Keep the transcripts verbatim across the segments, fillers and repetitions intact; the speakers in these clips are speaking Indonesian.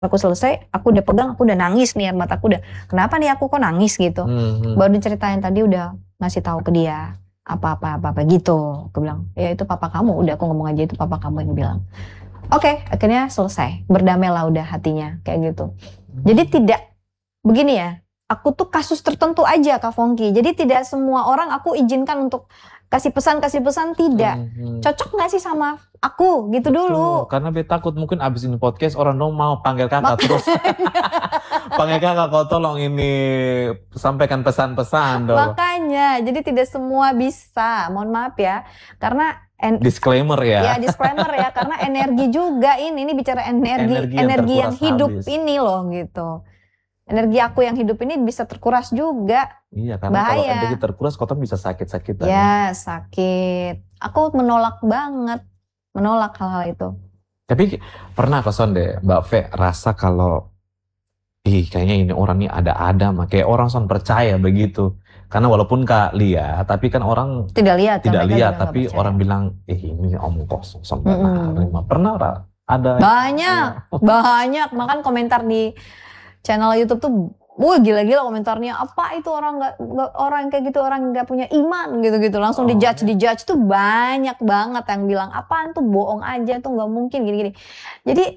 aku selesai, aku udah pegang, aku udah nangis nih, mataku udah, kenapa nih aku kok nangis gitu. Hmm. Baru diceritain tadi udah ngasih tahu ke dia apa-apa apa-apa gitu. Aku bilang, ya itu papa kamu, udah aku ngomong aja itu papa kamu yang bilang. Oke, okay, akhirnya selesai, berdamailah udah hatinya kayak gitu. Jadi tidak begini ya, aku tuh kasus tertentu aja Kak Fongki. Jadi tidak semua orang aku izinkan untuk kasih pesan kasih pesan tidak. Hmm. Cocok nggak sih sama aku gitu. Betul, dulu. Karena beta takut mungkin abis ini podcast orang dong mau panggil kakak terus. Panggil kakak kau tolong ini sampaikan pesan-pesan dong. Makanya, jadi tidak semua bisa. Mohon maaf ya, karena En- disclaimer ya. Ya disclaimer ya, karena energi juga ini, ini bicara energi, energi yang, energi yang hidup habis. Ini loh gitu. Energi aku yang hidup ini bisa terkuras juga. Iya, karena bahaya. Kalau energi terkuras, kau bisa sakit-sakitan. Ya, sakit. Aku menolak banget, menolak hal-hal itu. Tapi pernah kesan deh, Mbak Fe rasa kalau, ih kayaknya ini orang ini ada-ada, kayak orang son percaya begitu. Karena walaupun Kak lihat, tapi kan orang tidak lihat, tidak lihat, tapi orang bilang, eh ini omong kosong sampai mm-hmm. Pernah ada? Banyak, ya. banyak. Makan komentar di channel YouTube tuh, wah gila-gila komentarnya. Apa itu orang nggak, orang kayak gitu orang nggak punya iman gitu-gitu. Langsung oh, dijudge, ya. dijudge tuh banyak banget yang bilang, apaan tuh bohong aja tuh nggak mungkin gini-gini. Jadi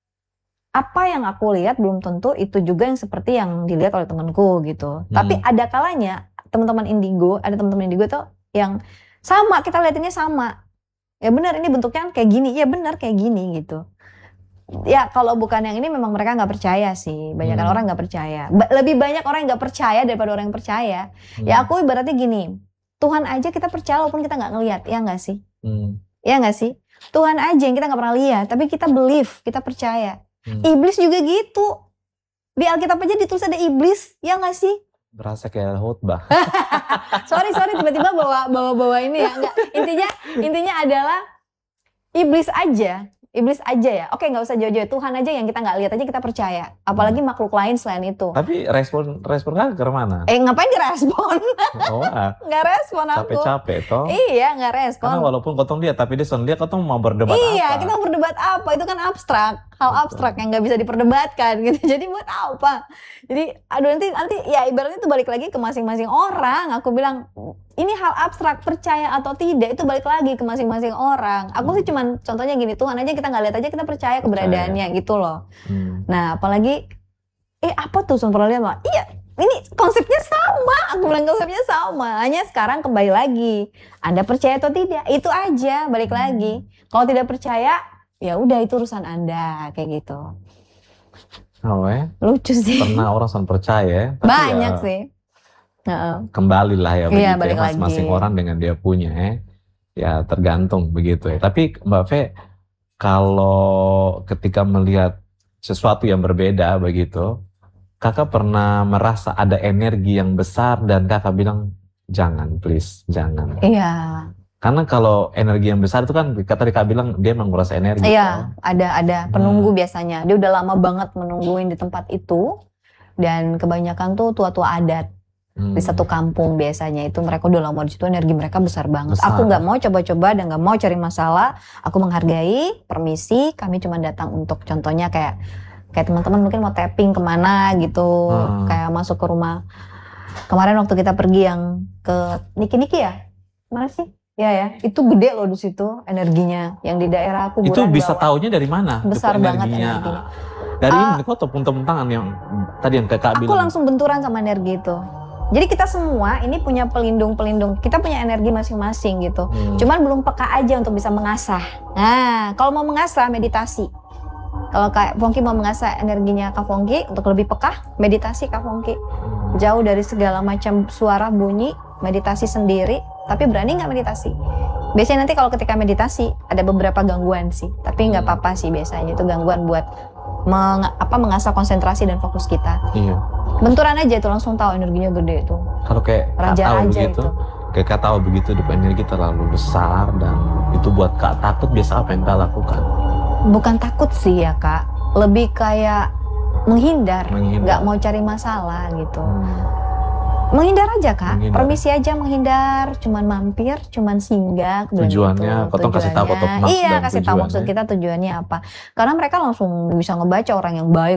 apa yang aku lihat belum tentu itu juga yang seperti yang dilihat oleh temanku gitu. Hmm. Tapi ada kalanya teman-teman indigo, ada teman-teman indigo tuh yang sama, kita liatinnya sama. Ya benar ini bentuknya kayak gini, ya benar kayak gini gitu. Ya kalau bukan yang ini memang mereka nggak percaya sih, banyak hmm. orang nggak percaya. Ba- lebih banyak orang yang nggak percaya daripada orang yang percaya. Hmm. Ya aku ibaratnya gini, Tuhan aja kita percaya walaupun kita nggak ngelihat, ya nggak sih? Hmm. Ya nggak sih? Tuhan aja yang kita nggak pernah lihat, tapi kita believe, kita percaya. Hmm. Iblis juga gitu. Di Alkitab aja ditulis ada iblis, ya nggak sih? Berasa kayak khotbah. sorry sorry tiba-tiba bawa bawa bawa ini ya. Enggak, intinya intinya adalah iblis aja, iblis aja ya. Oke nggak usah jauh-jauh, Tuhan aja yang kita nggak lihat aja kita percaya. Apalagi hmm. makhluk lain selain itu. Tapi respon respon kakak ke mana? Eh ngapain direspon? Oh, ah. Nggak respon aku. Capek-capek toh. Iya nggak respon. Karena walaupun kotong lihat, tapi dia son lihat kotong mau berdebat iya, apa? Kita mau berdebat apa? Itu kan abstrak. Hal abstrak yang nggak bisa diperdebatkan gitu. Jadi buat apa? Jadi aduh nanti nanti ya ibaratnya itu balik lagi ke masing-masing orang. Aku bilang ini hal abstrak, percaya atau tidak itu balik lagi ke masing-masing orang. Aku hmm. sih cuman contohnya gini, Tuhan aja kita nggak lihat aja kita percaya keberadaannya percaya. Gitu loh. Hmm. Nah apalagi eh apa tuh Sun pernah lihat? Iya ini konsepnya sama. Aku bilang konsepnya sama. Hanya sekarang kembali lagi. Anda percaya atau tidak? Itu aja balik hmm. lagi. Kalau tidak percaya ya udah itu urusan Anda kayak gitu. Oh ya? Lucu sih. Pernah orang san percaya. Banyak ya, sih. Uh-uh. Kembali lah ya begitu iya, ya. Masing-masing orang dengan dia punya ya. Ya tergantung begitu ya. Tapi Mbak Fe, kalau ketika melihat sesuatu yang berbeda begitu, kakak pernah merasa ada energi yang besar dan kakak bilang jangan please, jangan. Iya. Karena kalau energi yang besar itu kan kata Kak bilang dia menguras energi. Iya, kan? ada ada penunggu hmm. biasanya. Dia udah lama banget menungguin di tempat itu dan kebanyakan tuh tua-tua adat hmm. di satu kampung biasanya itu mereka udah lama di situ, energi mereka besar banget. Besar. Aku nggak mau coba-coba dan nggak mau cari masalah. Aku menghargai, permisi. Kami cuma datang untuk contohnya kayak kayak teman-teman mungkin mau tapping kemana gitu, hmm. kayak masuk ke rumah. Kemarin waktu kita pergi yang ke Niki-Niki ya, mana sih? Ya ya, itu gede loh di situ energinya. Yang di daerah aku. Itu bisa taunya dari mana? Besar banget energinya. Dari uh, ini kok ataupun temen-temen yang tadi yang kakak bilang. Aku langsung benturan sama energi itu. Jadi kita semua ini punya pelindung-pelindung. Kita punya energi masing-masing gitu. Hmm. Cuman belum peka aja untuk bisa mengasah. Nah, kalau mau mengasah meditasi. Kalau Kak Fongki mau mengasah energinya Kak Fongki untuk lebih peka, meditasi Kak Fongki. Jauh dari segala macam suara bunyi, meditasi sendiri. Tapi berani nggak meditasi? Biasanya nanti kalau ketika meditasi ada beberapa gangguan sih, tapi nggak apa-apa sih biasanya itu gangguan buat meng, apa mengasah konsentrasi dan fokus kita. Iya. Benturan aja itu langsung tahu energinya gede itu. Kalau kayak raja tahu aja begitu, itu. Kayak Kak tahu begitu di energi terlalu besar dan itu buat Kak takut, biasa apa yang Kak lakukan? Bukan takut sih ya Kak, lebih kayak menghindar, nggak mau cari masalah gitu. Hmm. Menghindar aja kak, Menghindar. permisi aja menghindar, cuman mampir, cuman singgah. aku bilang Tujuannya, gitu. potong kasih tahu potong Tujuannya, maksud iya dan kasih tahu maksud tujuannya. kita tujuannya apa. Karena mereka langsung bisa ngebaca orang yang baik,